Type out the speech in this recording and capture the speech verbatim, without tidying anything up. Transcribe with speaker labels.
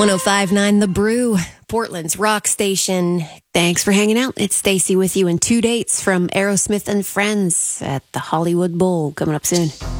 Speaker 1: oh five point nine The Brew, Portland's rock station. Thanks for hanging out. It's Stacy with you, and two dates from Aerosmith and Friends at the Hollywood Bowl coming up soon.